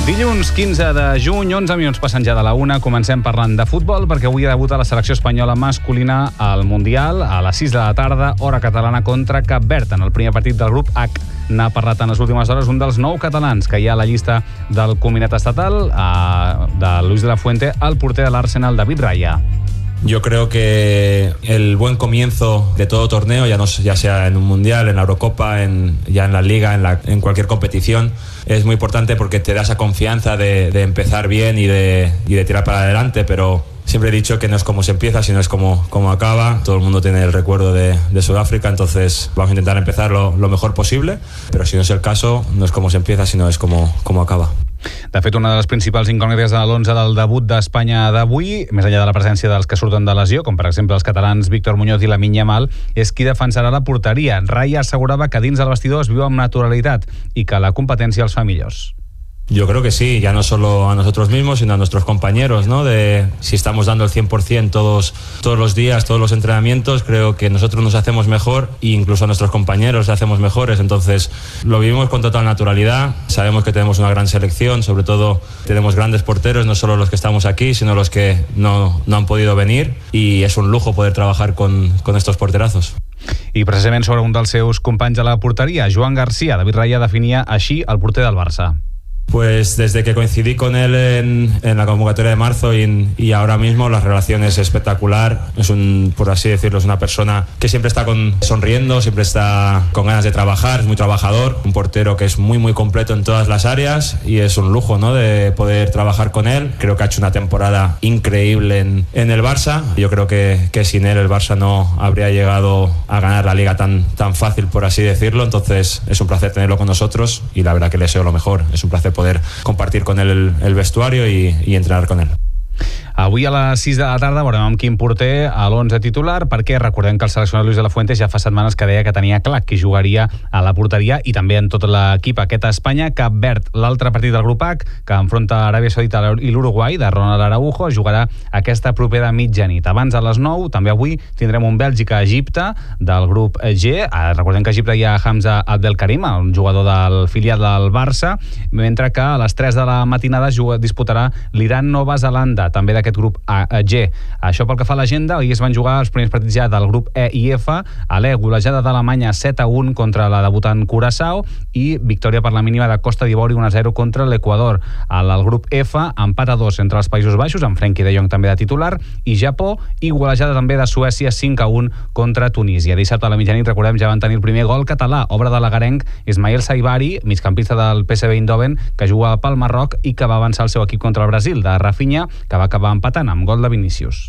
Dilluns 15 de juny, 11 minuts passant ja de la 1, comencem parlant de futbol perquè avui debuta la selecció espanyola masculina al Mundial a les 6 de la tarda, hora catalana, contra Cap Verd, en el primer partit del grup H. N'ha parlat en les últimes hores un dels 9 catalans que hi ha a la llista del comitat estatal, de Luis de la Fuente, el porter de l'Arsenal, David Raya. Yo creo que el buen comienzo de todo torneo, ya sea en un mundial, en la Eurocopa, ya en la Liga, en cualquier competición, es muy importante porque te da esa confianza de empezar bien y de tirar para adelante, pero siempre he dicho que no es como se empieza, sino es como acaba. Todo el mundo tiene el recuerdo de Sudáfrica, entonces vamos a intentar empezar lo mejor posible, però si no és el caso, no és com se empieza, sinó és com acaba. De fet, una de les principals incògnites de l'11 del debut d'Espanya d'avui, més enllà de la presència dels que surten de lesió, com per exemple els catalans Víctor Muñoz i Lamine Yamal, és qui defensarà la porteria. Raya assegurava que dins del vestidor es viu amb naturalitat i que la competència els fa millors. Yo creo que sí, ya no solo a nosotros mismos, sino a nuestros compañeros, ¿no? De si estamos dando el 100% todos los días, todos los entrenamientos, creo que nosotros nos hacemos mejor e incluso a nuestros compañeros les hacemos mejores. Entonces, lo vivimos con total naturalidad. Sabemos que tenemos una gran selección, sobre todo tenemos grandes porteros, no solo los que estamos aquí, sino los que no han podido venir, y es un lujo poder trabajar con estos porterazos. I precisament sobre un dels seus companys a la porteria, Joan García, David Raya definia així el porter del Barça. Pues desde que coincidí con él en la convocatoria de marzo y ahora mismo la relación es espectacular. Es por así decirlo, es una persona que siempre está sonriendo, siempre está con ganas de trabajar, es muy trabajador, un portero que es muy muy completo en todas las áreas y es un lujo, ¿no?, de poder trabajar con él. Creo que ha hecho una temporada increíble en el Barça. Yo creo que sin él el Barça no habría llegado a ganar la Liga tan fácil, por así decirlo. Entonces es un placer tenerlo con nosotros y la verdad que le deseo lo mejor. Es un placer poder compartir con él el vestuario y entrenar con él. Avui a les 6 de la tarda veurem amb quin porter a l'11 titular, perquè recordem que el seleccionador Luis de la Fuente ja fa setmanes que deia que tenia clar qui jugaria a la porteria i també en tot l'equip aquest a Espanya. Cap Verd, l'altre partit del grup H, que enfronta Aràbia Saudita i l'Uruguai de Ronald Araujo, jugarà aquesta propera mitjanit. Abans a les 9, també avui, tindrem un Bèlgica-Egipte del grup G. Recordem que a Egipte hi ha Hamza Abdelkarim, un jugador del filial del Barça, mentre que a les 3 de la matinada disputarà l'Iran-Nova Zelanda, també d'aquest grup G. Això pel que fa a l'agenda, ahir es van jugar els primers partits ja del grup E i F. A l'E, golejada d'Alemanya 7-1 contra la debutant Curaçao i victòria per la mínima de Costa d'Ivori 1-0 contra l'Equador. Al grup F, empat a 2 entre els Països Baixos, amb Frenkie de Jong també de titular, i Japó, i golejada també de Suècia 5-1 contra Tunísia. Dissabte a la mitjanit, recordem, ja van tenir el primer gol català, obra de l'agarenc Ismail Saibari, migcampista del PSV Eindhoven, que juga pel Marroc i que va avançar el seu equip contra el Brasil, de Rafinha, que va acabar empatant amb gol de Vinícius.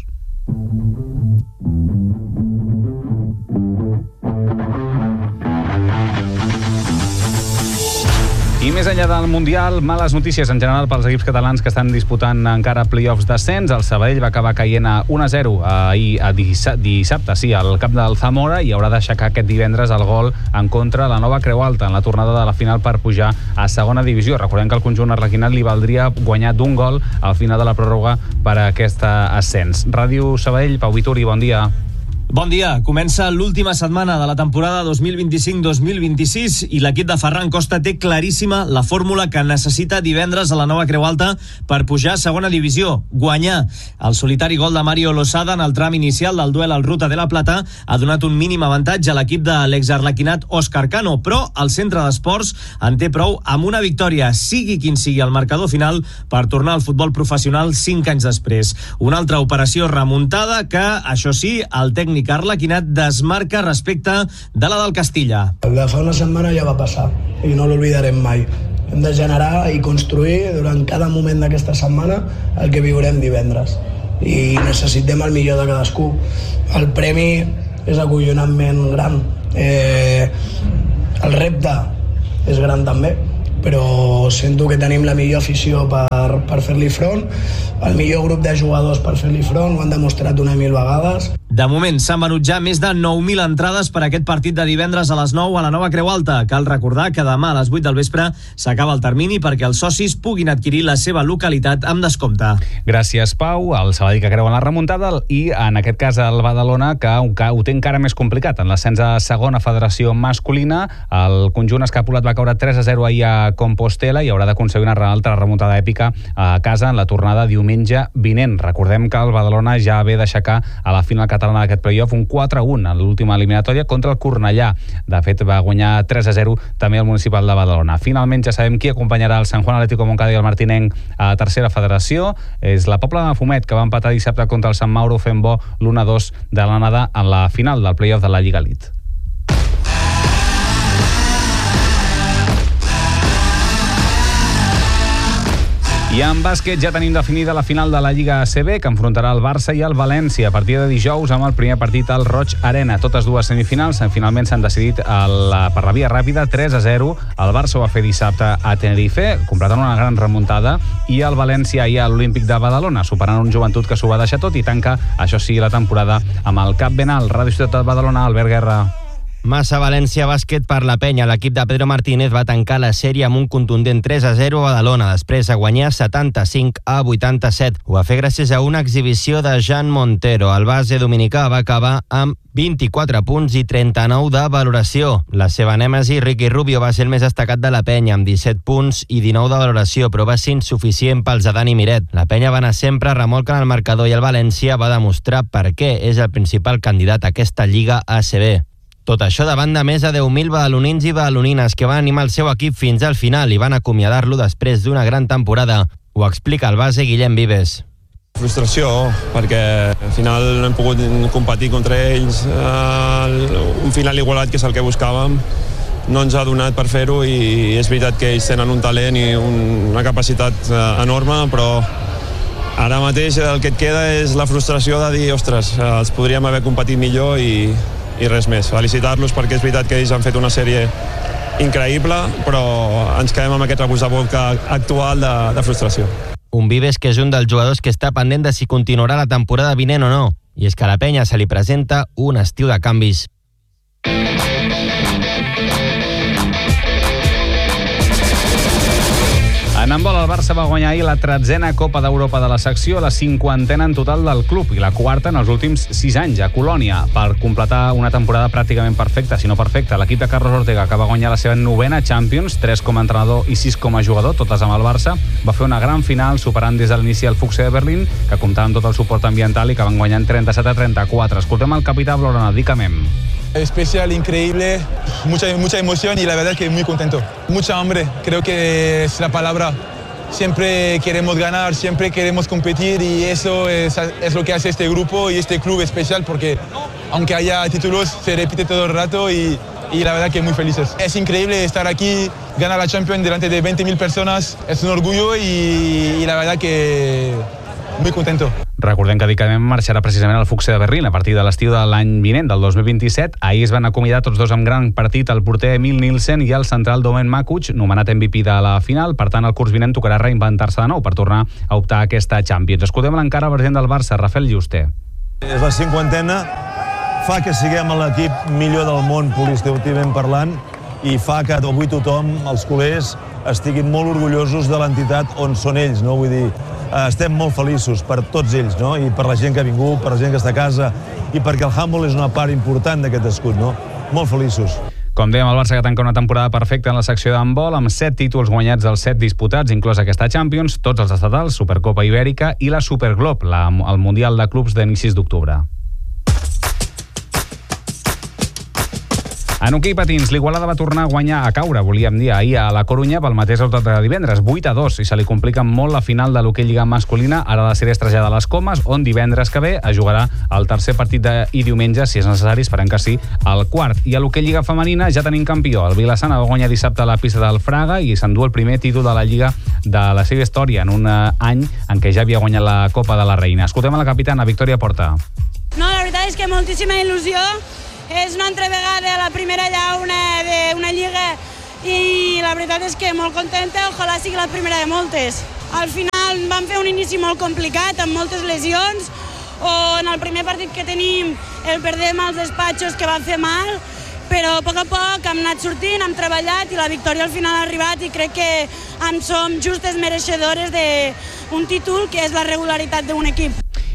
I més enllà del Mundial, males notícies en general pels equips catalans que estan disputant encara play-offs d'ascens. El Sabadell va acabar caient a 1-0 dissabte, al camp del Zamora, i haurà d'aixecar aquest divendres el gol en contra la Nova Creu Alta en la tornada de la final per pujar a segona divisió. Recordem que el conjunt arlequinat li valdria guanyar d'un gol al final de la pròrroga per a aquest ascens. Ràdio Sabadell, Pau Vituri, bon dia. Bon dia. Comença l'última setmana de la temporada 2025-2026 i l'equip de Ferran Costa té claríssima la fórmula que necessita divendres a la Nova Creu Alta per pujar a segona divisió, guanyar. El solitari gol de Mario Losada en el tram inicial del duel al Ruta de la Plata ha donat un mínim avantatge a l'equip de l'exarlequinat Òscar Cano, però el centre d'esports en té prou amb una victòria, sigui quin sigui el marcador final, per tornar al futbol professional 5 anys després. Una altra operació remuntada que, això sí, el tècnic arlequinat desmarca respecte de la del Castilla. El de fa una setmana ja va passar i no l'oblidarem mai. Hem de generar i construir durant cada moment d'aquesta setmana el que viurem divendres. I necessitem el millor de cadascú. El premi és acollonantment gran. El repte és gran també, però sento que tenim la millor afició per fer-li front, el millor grup de jugadors per fer-li front, ho han demostrat una i mil vegades. De moment s'han venut ja més de 9.000 entrades per a aquest partit de divendres a les 9 a la Nova Creu Alta. Cal recordar que demà a les 8 del vespre s'acaba el termini perquè els socis puguin adquirir la seva localitat amb descompte. Gràcies, Pau. El Sabadell que creu en la remuntada i, en aquest cas, el Badalona, que ho té encara més complicat. En l'ascens a segona federació masculina, el conjunt escapulat va caure 3-0 ahir a Compostela i haurà d'aconseguir una altra remuntada èpica a casa en la tornada diumenge vinent. Recordem que el Badalona ja ve d'aixecar a la final catalana d'aquest playoff un 4-1 en l'última eliminatòria contra el Cornellà. De fet, va guanyar 3-0 també el Municipal de Badalona. Finalment ja sabem qui acompanyarà el Sant Juan Atlético Montcada i el Martinenc a la tercera federació. És la Pobla de Mafumet, que va empatar dissabte contra el Sant Mauro fent bo l'1-2 de l'anada en la final del playoff de la Lliga Elite. I en bàsquet ja tenim definida la final de la Lliga ACB, que enfrontarà el Barça i el València a partir de dijous amb el primer partit al Roig Arena. Totes dues semifinals finalment s'han decidit per la via ràpida, 3-0. El Barça ho va fer dissabte a Tenerife, completant una gran remuntada, i el València ahir a l'Olímpic de Badalona, superant un Joventut que s'ho va deixar tot i tanca, això sí, la temporada amb el cap ben alt. Ràdio Ciutat de Badalona, Albert Guerra. Massa València Bàsquet per la penya. L'equip de Pedro Martínez va tancar la sèrie amb un contundent 3-0 a Badalona, després de guanyar 75-87. Ho va fer gràcies a una exhibició de Jan Montero. El base dominicà va acabar amb 24 punts i 39 de valoració. La seva nèmesi, Ricky Rubio, va ser el més destacat de la penya, amb 17 punts i 19 de valoració, però va ser insuficient pels de Dani Miret. La penya va anar sempre remolc en el marcador i el València va demostrar per què és el principal candidat a aquesta Lliga ACB. Tot això davant de més de 10.000 badalonins i badalonines que van animar el seu equip fins al final i van acomiadar-lo després d'una gran temporada. Ho explica el base Guillem Vives. Frustració, perquè al final no hem pogut competir contra ells. Un final igualat, que és el que buscàvem, no ens ha donat per fer-ho, i és veritat que ells tenen un talent i una capacitat enorme, però ara mateix el que et queda és la frustració de dir, ostres, els podríem haver competit millor i res més. Felicitar-los, perquè és veritat que ells han fet una sèrie increïble, però ens quedem amb aquest regust de boca actual de frustració. Un Vives que és un dels jugadors que està pendent de si continuarà la temporada vinent o no. I és que a la penya se li presenta un estiu de canvis. En handbol, el Barça va guanyar ahir la 13a Copa d'Europa de la secció, la 50a en total del club i la quarta en els últims 6 anys a Colònia, per completar una temporada pràcticament perfecta, si no perfecta. L'equip de Carlos Ortega, que va guanyar la seva 9a Champions, 3 com a entrenador i 6 com a jugador, totes amb el Barça, va fer una gran final superant des de l'inici el Fuchs de Berlín, que comptava amb tot el suport ambiental i que van guanyant 37-34. Escoltem el capità Blorona, Dicamem. Especial, increíble, mucha emoción y la verdad que muy contento. Mucha hambre, creo que es la palabra. Siempre queremos ganar, siempre queremos competir, y eso es lo que hace este grupo y este club especial, porque aunque haya títulos se repite todo el rato y la verdad que muy felices. Es increíble estar aquí, ganar la Champions delante de 20.000 personas, es un orgullo y la verdad que muy contento. Recordem que Dicamem marxarà precisament al Fuchs de Berlín a partir de l'estiu de l'any vinent, del 2027. Ahir es van acomiadar tots dos amb gran partit, el porter Emil Nielsen i el central Domen Makuc, nomenat MVP de la final. Per tant, el curs vinent tocarà reinventar-se de nou per tornar a optar a aquesta Champions. Escoltem l'encara president del Barça, Rafael Juste. És la 50a, fa que siguem l'equip millor del món polideportivament parlant, i fa que avui tothom, els culers, estiguin molt orgullosos de l'entitat on són ells, no? Vull dir, estem molt feliços per tots ells, no? I per la gent que ha vingut, per la gent que està a casa, i perquè el handball és una part important d'aquest escut, no? Molt feliços. Com dèiem, el Barça que tanca una temporada perfecta en la secció d'handbol, amb 7 títols guanyats dels 7 disputats, inclòs aquesta Champions, tots els estatals, Supercopa Ibèrica i la Superglob, el Mundial de Clubs d'inicis d'octubre. En hoquei patins, l'Igualada va tornar a guanyar, a caure, volíem dir, ahir a la Corunya pel mateix resultat de divendres, 8-2, i se li complica molt la final de l'hoquei lliga masculina. Ara la sèrie es trasllada a les Comes, on divendres que ve es jugarà el tercer partit i diumenge, si és necessari, esperem que sí, el quart. I a l'hoquei lliga femenina ja tenim campió. El Vilassana va guanyar dissabte a la pista del Fraga i s'endú el primer títol de la Lliga de la seva història en un any en què ja havia guanyat la Copa de la Reina. Escoltem a la capitana, Victòria Porta. No, la veritat és que moltíssima il·lusió. És una altra vegada la primera llauna d'una lliga i la veritat és que molt contenta, ojalà sigui la primera de moltes. Al final vam fer un inici molt complicat, amb moltes lesions, on el primer partit que tenim el perdem als despatxos, que van fer mal, però a poc hem anat sortint, hem treballat i la victòria al final ha arribat, i crec que en som justes mereixedores d'un títol que és la regularitat d'un equip.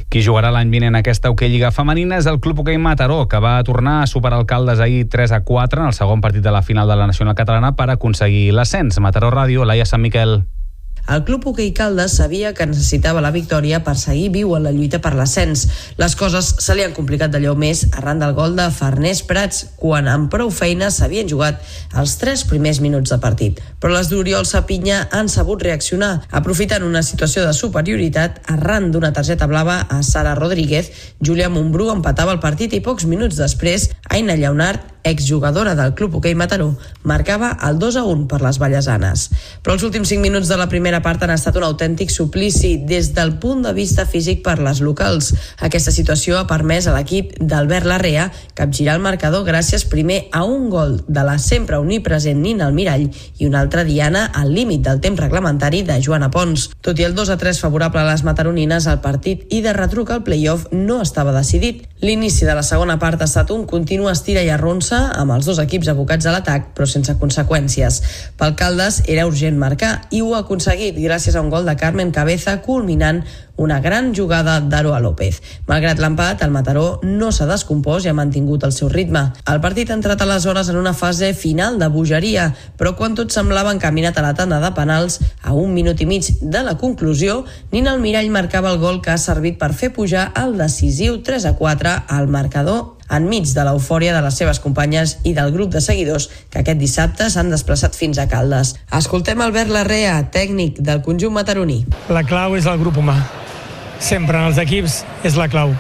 Qui jugarà l'any vinent en aquesta Hockey Lliga femenina és el Club Hockey Mataró, que va tornar a superar el Caldes ahir 3-4 en el segon partit de la final de la Nacional Catalana per aconseguir l'ascens. Mataró Ràdio, Laia Sant Miquel. El Club Hoquei Caldes sabia que necessitava la victòria per seguir viu en la lluita per l'ascens. Les coses se li han complicat d'allò més arran del gol de Farners Prats, quan amb prou feina s'havien jugat els 3 primers minuts de partit. Però les d'Oriol Sapinya han sabut reaccionar, aprofitant una situació de superioritat arran d'una targeta blava a Sara Rodríguez. Júlia Montbrú empatava el partit i pocs minuts després, Aina Lleonard, exjugadora del Club Hoquei Mataró, marcava el 2-1 per les vallesanes. Però els últims 5 minuts de la primera part han estat un autèntic suplici des del punt de vista físic per les locals. Aquesta situació ha permès a l'equip d'Albert Larrea capgirar el marcador gràcies primer a un gol de la sempre omnipresent Nina Almirall i una altra diana al límit del temps reglamentari de Joana Pons. Tot i el 2-3 favorable a les mataronines, el partit i de retruc al play-off no estava decidit. L'inici de la segona part ha estat un continu estira i arronsa amb els dos equips abocats a l'atac, però sense conseqüències. Pel Caldes era urgent marcar i ho ha aconseguit gràcies a un gol de Carmen Cabeza culminant una gran jugada d'Aroa López. Malgrat l'empat, el Mataró no s'ha descompost i ha mantingut el seu ritme. El partit ha entrat aleshores en una fase final de bogeria, però quan tot semblava encaminat a la tanda de penals, a 1 minut i mig de la conclusió, Nina Almirall marcava el gol que ha servit per fer pujar el decisiu 3-4 al marcador enmig de l'eufòria de les seves companyes i del grup de seguidors que aquest dissabte s'han desplaçat fins a Caldes. Escoltem Albert Larrea, tècnic del conjunt mataroní. La clau és el grup humà. Sempre en els equips és la clau.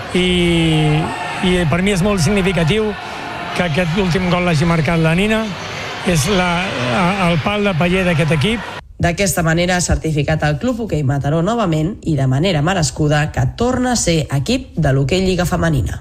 I per mi és molt significatiu que aquest últim gol l'hagi marcat la Nina. És el pal de paller d'aquest equip. D'aquesta manera ha certificat el Club Hoquei Mataró novament i de manera merescuda que torna a ser equip de l'Hoquei Lliga Femenina.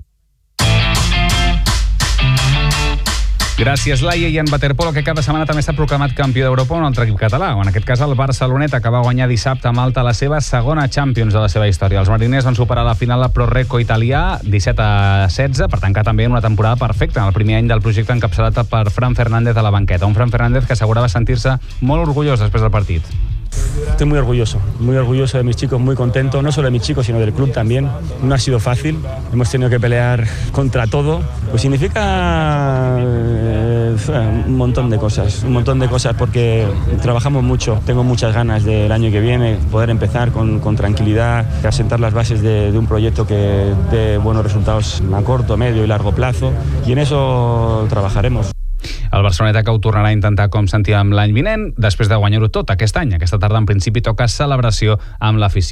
Gràcies, Laia. I en waterpolo, que cada setmana també s'ha proclamat campió d'Europa un altre equip català, o en aquest cas el Barceloneta, que va guanyar dissabte a Malta la seva segona Champions de la seva història. Els mariners van superar la final a Pro-Reco italià 17-16 per tancar també en una temporada perfecta en el primer any del projecte encapçalat per Fran Fernández a la banqueta. Un Fran Fernández que assegurava sentir-se molt orgullós després del partit. Estoy muy orgulloso de mis chicos, muy contento, no solo de mis chicos, sino del club también. No ha sido fácil, hemos tenido que pelear contra todo, pues significa un montón de cosas porque trabajamos mucho. Tengo muchas ganas del año que viene poder empezar con tranquilidad, asentar las bases de un proyecto que dé buenos resultados a corto, medio y largo plazo, y en eso trabajaremos. El Barceloneta, que ho tornarà a intentar, com sentíem, l'any vinent, després de guanyar-ho tot aquest any. Aquesta tarda, en principi, toca celebració amb l'afició.